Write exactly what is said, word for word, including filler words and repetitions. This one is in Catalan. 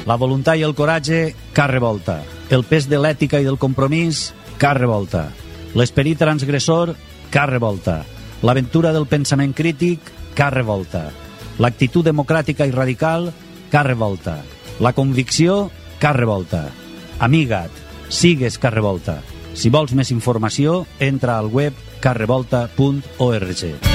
La voluntat i el coratge, cap revolta. El pes de l'ètica i del compromís, cap revolta. L'esperit transgressor, cap revolta. L'aventura del pensament crític, cap revolta. L'actitud democràtica i radical, cap revolta. La convicció, cap revolta. Amiga't, sigues cap revolta. Si vols més informació, entra al web cap revolta punt org.